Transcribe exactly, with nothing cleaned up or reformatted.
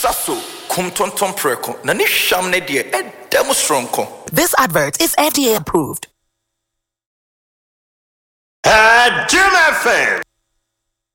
saso kum tonton preko na ni hwam ne de e dem stronko. This advert is F D A approved. At Jim F M.